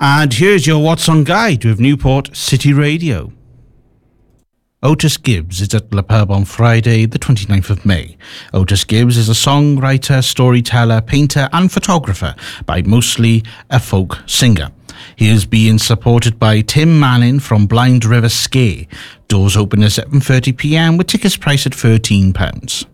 And here's your What's On Guide with Newport City Radio. Otis Gibbs is at Le Pub on Friday, the 29th of May. Otis Gibbs is a songwriter, storyteller, painter and photographer, but mostly a folk singer. He is being supported by Tim Manning from Blind River Scare. Doors open at 7:30 p.m. with tickets priced at £13.